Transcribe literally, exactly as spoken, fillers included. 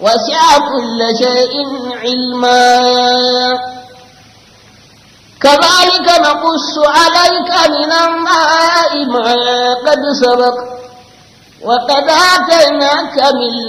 وسع كل شيء علما كذلك نقص عليك من النبأ ما قد سبق وقد آتيناك من